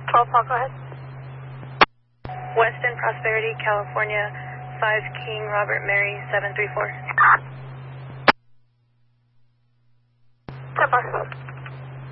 12 Paul, go ahead. Weston Prosperity, California, 5 King Robert Mary 734. 10 Paul.